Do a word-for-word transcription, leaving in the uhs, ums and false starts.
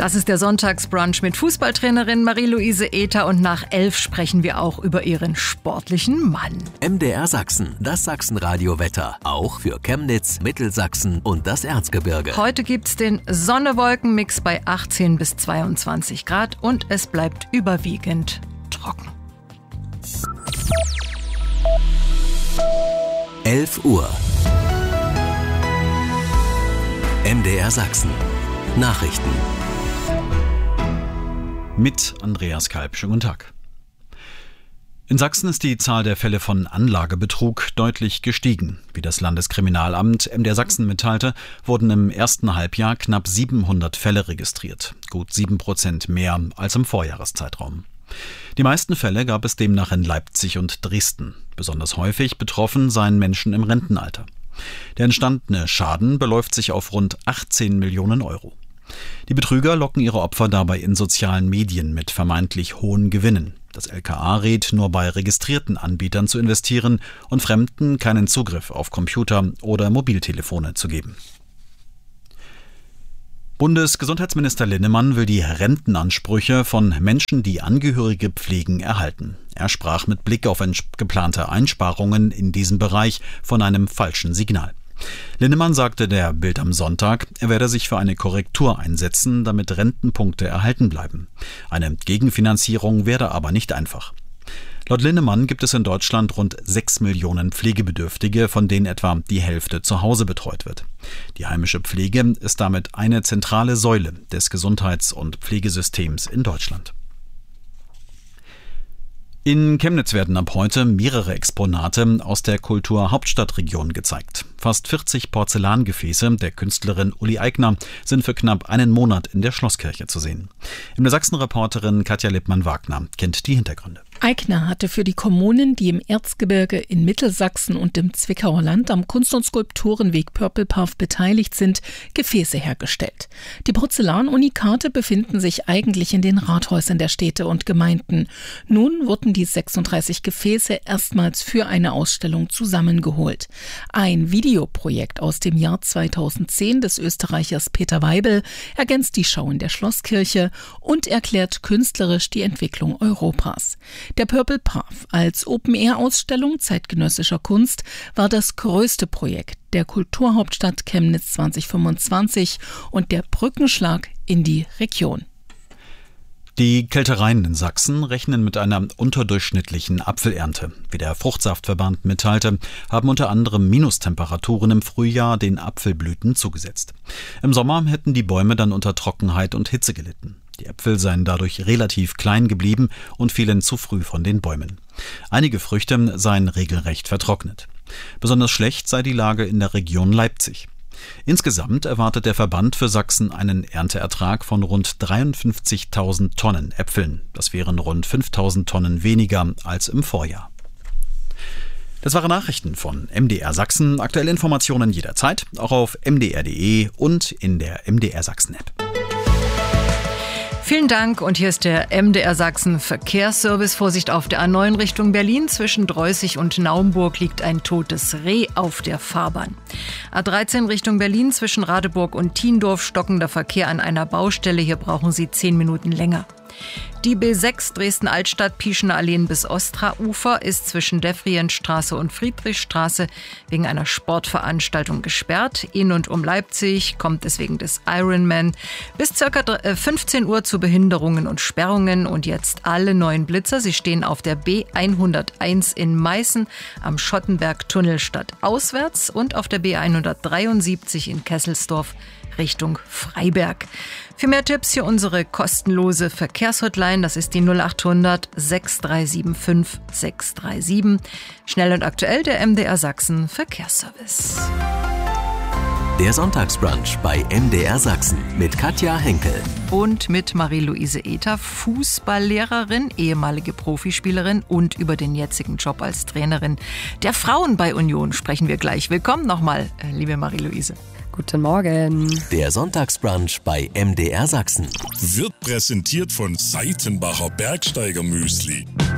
Das ist der Sonntagsbrunch mit Fußballtrainerin Marie-Louise Ether und nach elf sprechen wir auch über ihren sportlichen Mann. M D R Sachsen, das Sachsenradio-Wetter, auch für Chemnitz, Mittelsachsen und das Erzgebirge. Heute gibt's den Sonne-Wolken-Mix bei achtzehn bis zweiundzwanzig Grad und es bleibt überwiegend trocken. elf Uhr. M D R Sachsen. Nachrichten. Mit Andreas Kalb. Schönen guten Tag. In Sachsen ist die Zahl der Fälle von Anlagebetrug deutlich gestiegen. Wie das Landeskriminalamt M D R Sachsen mitteilte, wurden im ersten Halbjahr knapp siebenhundert Fälle registriert. Gut sieben Prozent mehr als im Vorjahreszeitraum. Die meisten Fälle gab es demnach in Leipzig und Dresden. Besonders häufig betroffen seien Menschen im Rentenalter. Der entstandene Schaden beläuft sich auf rund achtzehn Millionen Euro. Die Betrüger locken ihre Opfer dabei in sozialen Medien mit vermeintlich hohen Gewinnen. Das L K A rät, nur bei registrierten Anbietern zu investieren und Fremden keinen Zugriff auf Computer oder Mobiltelefone zu geben. Bundesgesundheitsminister Linnemann will die Rentenansprüche von Menschen, die Angehörige pflegen, erhalten. Er sprach mit Blick auf geplante Einsparungen in diesem Bereich von einem falschen Signal. Linnemann sagte der Bild am Sonntag, er werde sich für eine Korrektur einsetzen, damit Rentenpunkte erhalten bleiben. Eine Gegenfinanzierung werde aber nicht einfach. Laut Linnemann gibt es in Deutschland rund sechs Millionen Pflegebedürftige, von denen etwa die Hälfte zu Hause betreut wird. Die heimische Pflege ist damit eine zentrale Säule des Gesundheits- und Pflegesystems in Deutschland. In Chemnitz werden ab heute mehrere Exponate aus der Kulturhauptstadtregion gezeigt. Fast vierzig Porzellangefäße der Künstlerin Uli Eigner sind für knapp einen Monat in der Schlosskirche zu sehen. M D R Sachsen-Reporterin Katja Lippmann-Wagner kennt die Hintergründe. Eigner hatte für die Kommunen, die im Erzgebirge, in Mittelsachsen und im Zwickauer Land am Kunst- und Skulpturenweg Pörpelpaff beteiligt sind, Gefäße hergestellt. Die Porzellanunikate befinden sich eigentlich in den Rathäusern der Städte und Gemeinden. Nun wurden die sechsunddreißig Gefäße erstmals für eine Ausstellung zusammengeholt. Ein Videoprojekt aus dem Jahr zweitausendzehn des Österreichers Peter Weibel ergänzt die Schau in der Schlosskirche und erklärt künstlerisch die Entwicklung Europas. Der Pörpelpaff als Open-Air-Ausstellung zeitgenössischer Kunst war das größte Projekt der Kulturhauptstadt Chemnitz zwanzig fünfundzwanzig und der Brückenschlag in die Region. Die Kältereien in Sachsen rechnen mit einer unterdurchschnittlichen Apfelernte. Wie der Fruchtsaftverband mitteilte, haben unter anderem Minustemperaturen im Frühjahr den Apfelblüten zugesetzt. Im Sommer hätten die Bäume dann unter Trockenheit und Hitze gelitten. Die Äpfel seien dadurch relativ klein geblieben und fielen zu früh von den Bäumen. Einige Früchte seien regelrecht vertrocknet. Besonders schlecht sei die Lage in der Region Leipzig. Insgesamt erwartet der Verband für Sachsen einen Ernteertrag von rund dreiundfünfzigtausend Tonnen Äpfeln. Das wären rund fünftausend Tonnen weniger als im Vorjahr. Das waren Nachrichten von M D R Sachsen. Aktuelle Informationen jederzeit, auch auf m d r punkt d e und in der M D R Sachsen-App. Vielen Dank und hier ist der M D R Sachsen Verkehrsservice. Vorsicht auf der A neun Richtung Berlin. Zwischen Dreußig und Naumburg liegt ein totes Reh auf der Fahrbahn. A dreizehn Richtung Berlin zwischen Radeburg und Thiendorf stockender Verkehr an einer Baustelle. Hier brauchen Sie zehn Minuten länger. Die B sechs Dresden-Altstadt, Pieschener Alleen bis Ostra-Ufer ist zwischen Devrientstraße und Friedrichstraße wegen einer Sportveranstaltung gesperrt. In und um Leipzig kommt es wegen des Ironman bis ca. fünfzehn Uhr zu Behinderungen und Sperrungen. Und jetzt alle neuen Blitzer. Sie stehen auf der B hunderteins in Meißen am Schottenberg-Tunnel stadtauswärts und auf der B hundertdreiundsiebzig in Kesselsdorf Richtung Freiberg. Für mehr Tipps hier unsere kostenlose Verkehrshotline. Das ist die null acht hundert sechs drei sieben fünf sechs drei sieben. Schnell und aktuell der M D R Sachsen Verkehrsservice. Der Sonntagsbrunch bei M D R Sachsen mit Katja Henkel. Und mit Marie-Louise Ether, Fußballlehrerin, ehemalige Profispielerin und über den jetzigen Job als Trainerin der Frauen bei Union sprechen wir gleich. Willkommen nochmal, liebe Marie-Louise. Guten Morgen. Der Sonntagsbrunch bei M D R Sachsen wird präsentiert von Seitenbacher Bergsteiger Müsli.